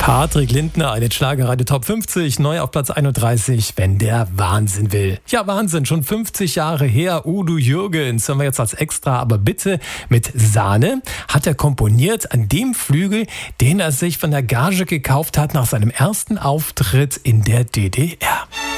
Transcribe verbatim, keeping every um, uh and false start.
Patrick Lindner, eine Schlagerradio Top fünfzig, neu auf Platz einunddreißig, wenn der Wahnsinn will. Ja, Wahnsinn, schon fünfzig Jahre her, Udo Jürgens, hören wir jetzt als Extra, aber bitte mit Sahne, hat er komponiert an dem Flügel, den er sich von der Gage gekauft hat nach seinem ersten Auftritt in der D D R.